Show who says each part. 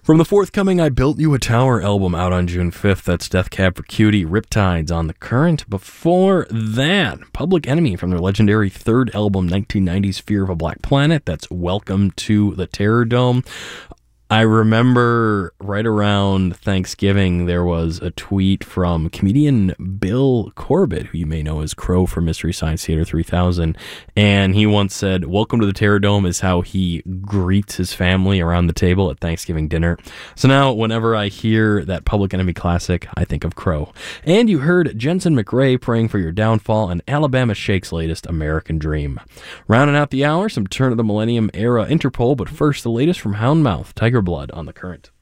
Speaker 1: From the forthcoming I Built You a Tower album out on June 5th, that's Death Cab for Cutie, Riptides on the Current. Before that, Public Enemy from their legendary third album, 1990's Fear of a Black Planet, that's Welcome to the Terror Dome. I remember right around Thanksgiving, there was a tweet from comedian Bill Corbett, who you may know as Crow from Mystery Science Theater 3000, and he once said, "Welcome to the Terror Dome" is how he greets his family around the table at Thanksgiving dinner. So now, whenever I hear that Public Enemy classic, I think of Crow. And you heard Jensen McRae, Praying for Your Downfall, and Alabama Shake's latest, American Dream. Rounding out the hour, some turn of the millennium era Interpol, but first, the latest from Houndmouth, Tiger Blood on the Current.